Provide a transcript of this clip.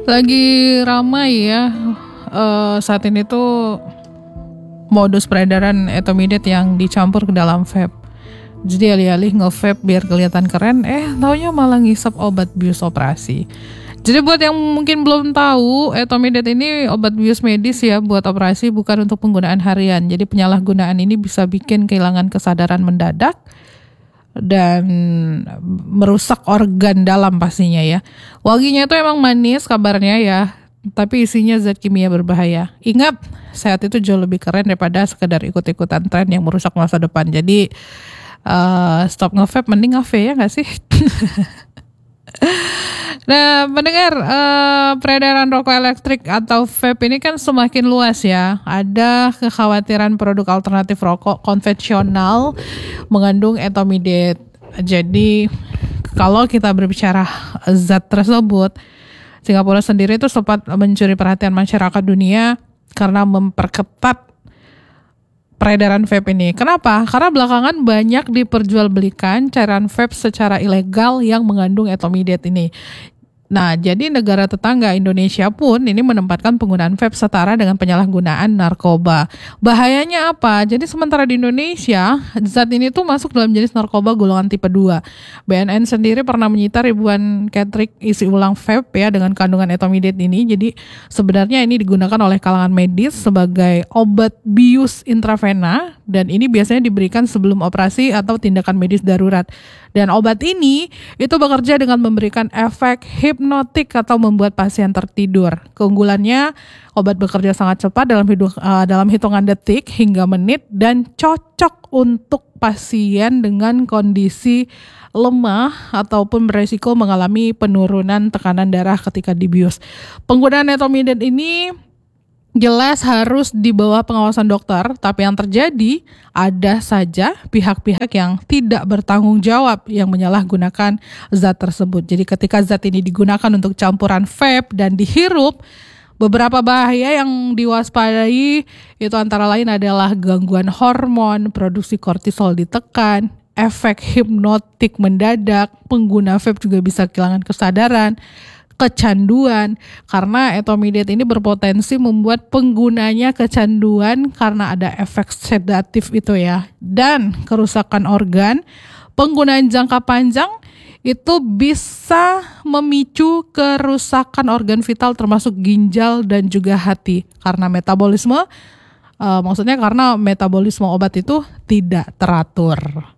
Lagi ramai ya, saat ini tuh modus peredaran etomidate yang dicampur ke dalam vape. Jadi alih-alih nge-vape biar kelihatan keren, taunya malah ngisap obat bius operasi. Jadi buat yang mungkin belum tahu, etomidate ini obat bius medis ya buat operasi, bukan untuk penggunaan harian. Jadi penyalahgunaan ini bisa bikin kehilangan kesadaran mendadak dan merusak organ dalam pastinya ya. Wanginya itu emang manis kabarnya ya, tapi isinya zat kimia berbahaya. Ingat, sehat itu jauh lebih keren daripada sekedar ikut-ikutan tren yang merusak masa depan. Jadi stop nge-vape, mending nge-vape ya gak sih? Nah, mendengar peredaran rokok elektrik atau vape ini kan semakin luas ya. Ada kekhawatiran produk alternatif rokok konvensional mengandung etomidate. Jadi kalau kita berbicara zat tersebut, Singapura sendiri itu sempat mencuri perhatian masyarakat dunia karena memperketat peredaran vape ini. Kenapa? Karena belakangan banyak diperjualbelikan cairan vape secara ilegal yang mengandung etomidate ini. Nah, jadi negara tetangga Indonesia pun ini menempatkan penggunaan vape setara dengan penyalahgunaan narkoba. Bahayanya apa? Jadi sementara di Indonesia, zat ini tuh masuk dalam jenis narkoba golongan tipe 2. BNN sendiri pernah menyita ribuan cartridge isi ulang vape ya dengan kandungan etomidate ini. Jadi sebenarnya ini digunakan oleh kalangan medis sebagai obat bius intravena dan ini biasanya diberikan sebelum operasi atau tindakan medis darurat. Dan obat ini itu bekerja dengan memberikan efek hipnotik atau membuat pasien tertidur. Keunggulannya, obat bekerja sangat cepat dalam hitungan detik hingga menit dan cocok untuk pasien dengan kondisi lemah ataupun beresiko mengalami penurunan tekanan darah ketika dibius. Penggunaan etomidate ini jelas harus di bawah pengawasan dokter, tapi yang terjadi ada saja pihak-pihak yang tidak bertanggung jawab yang menyalahgunakan zat tersebut. Jadi ketika zat ini digunakan untuk campuran vape dan dihirup, beberapa bahaya yang diwaspadai itu antara lain adalah gangguan hormon, produksi kortisol ditekan, efek hipnotik mendadak, pengguna vape juga bisa kehilangan kesadaran, kecanduan, karena etomidate ini berpotensi membuat penggunanya kecanduan karena ada efek sedatif itu ya, dan kerusakan organ. Penggunaan jangka panjang itu bisa memicu kerusakan organ vital termasuk ginjal dan juga hati karena metabolisme obat itu tidak teratur.